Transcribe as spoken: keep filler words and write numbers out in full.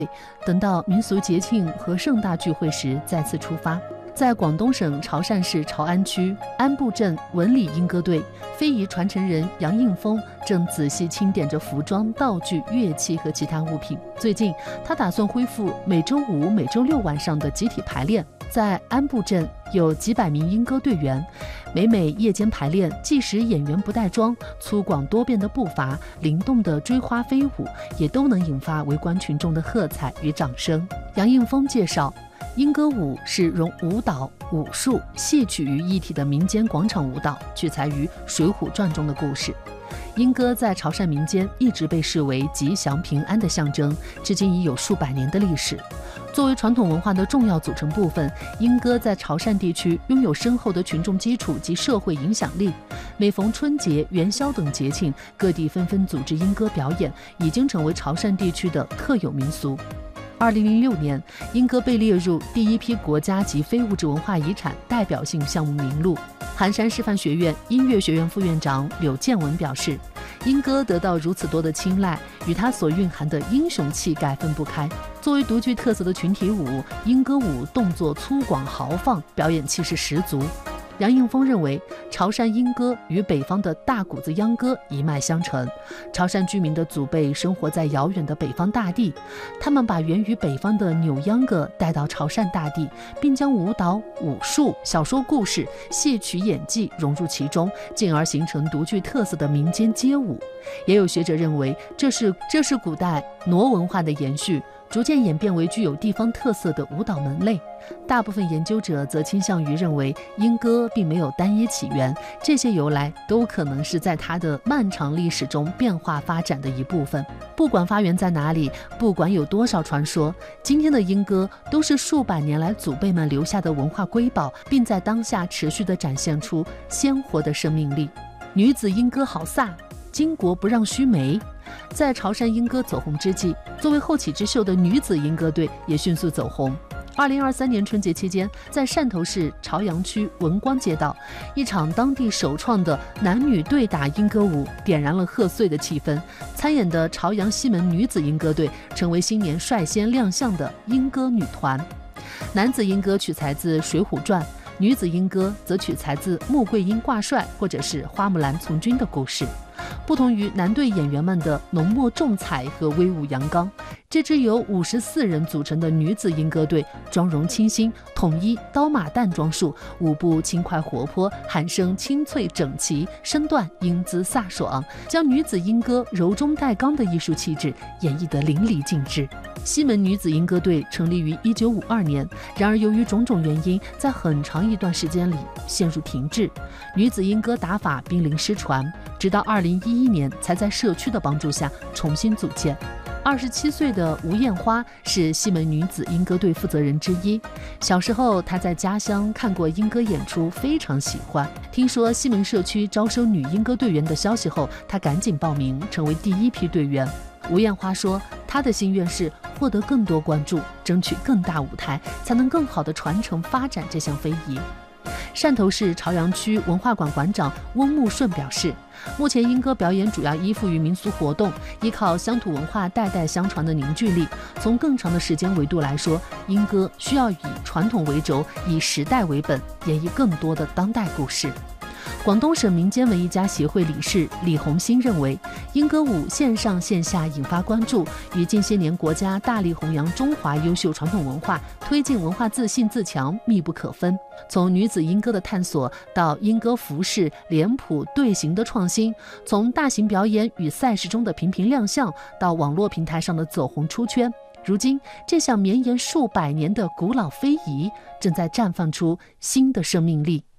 等到民俗节庆和盛大聚会时再次出发。在广东省潮汕市潮安区安埠镇文理莺歌队，非遗传承人杨应峰正仔细清点着服装、道具、乐器和其他物品。最近，他打算恢复每周五、每周六晚上的集体排练。在安埠镇有几百名莺歌队员，每每夜间排练，即使演员不带妆，粗犷多变的步伐、灵动的追花飞舞，也都能引发围观群众的喝彩与掌声。杨应峰介绍，莺歌舞是融舞蹈、武术、戏曲于一体的民间广场舞蹈，取材于《水浒传》中的故事。莺歌在潮汕民间一直被视为吉祥平安的象征，至今已有数百年的历史。作为传统文化的重要组成部分，莺歌在潮汕地区拥有深厚的群众基础及社会影响力。每逢春节、元宵等节庆，各地纷纷组织莺歌表演，已经成为潮汕地区的特有民俗。二零零六年，莺歌被列入第一批国家级非物质文化遗产代表性项目名录。寒山师范学院音乐学院副院长柳建文表示，莺歌得到如此多的青睐，与它所蕴含的英雄气概分不开。作为独具特色的群体舞，莺歌舞动作粗犷豪放，表演气势十足。杨应峰认为，潮汕莺歌与北方的大谷子秧歌一脉相承。潮汕居民的祖辈生活在遥远的北方大地，他们把源于北方的扭秧歌带到潮汕大地，并将舞蹈、武术、小说故事、戏曲演技融入其中，进而形成独具特色的民间街舞。也有学者认为，这是这是古代傩文化的延续，逐渐演变为具有地方特色的舞蹈门类。大部分研究者则倾向于认为，莺歌并没有单一起源，这些由来都可能是在它的漫长历史中变化发展的一部分。不管发源在哪里，不管有多少传说，今天的莺歌都是数百年来祖辈们留下的文化瑰宝，并在当下持续地展现出鲜活的生命力。女子莺歌好飒，巾帼不让须眉。在潮汕莺歌走红之际，作为后起之秀的女子莺歌队也迅速走红。二零二三年春节期间，在汕头市潮阳区文光街道，一场当地首创的男女对打莺歌舞点燃了贺岁的气氛。参演的潮阳西门女子莺歌队成为新年率先亮相的莺歌女团。男子莺歌取材自《水浒传》，女子莺歌则取材自穆桂英挂帅或者是花木兰从军的故事。不同于男队演员们的浓墨重彩和威武阳刚，这支由五十四人组成的女子莺歌队妆容清新，统一刀马旦装束，舞步轻快活泼，喊声清脆整齐，身段英姿飒爽，将女子莺歌柔中带刚的艺术气质演绎得淋漓尽致。西门女子莺歌队成立于一九五二年，然而由于种种原因，在很长一段时间里陷入停滞，女子莺歌打法濒临失传，直到二零一一年才在社区的帮助下重新组建。二十七岁的吴艳花是西门女子莺歌队负责人之一。小时候，她在家乡看过莺歌演出，非常喜欢。听说西门社区招收女莺歌队员的消息后，她赶紧报名，成为第一批队员。吴艳花说，她的心愿是获得更多关注，争取更大舞台，才能更好地传承发展这项非遗。汕头市潮阳区文化馆馆长翁木顺表示，目前莺歌表演主要依附于民俗活动，依靠乡土文化代代相传的凝聚力。从更长的时间维度来说，莺歌需要以传统为轴，以时代为本，演绎更多的当代故事。广东省民间文艺家协会理事李洪兴认为，莺歌舞线上线下引发关注，与近些年国家大力弘扬中华优秀传统文化，推进文化自信自强密不可分。从女子莺歌的探索到莺歌服饰、脸谱、队形的创新，从大型表演与赛事中的频频亮相，到网络平台上的走红出圈，如今这项绵延数百年的古老非遗正在绽放出新的生命力。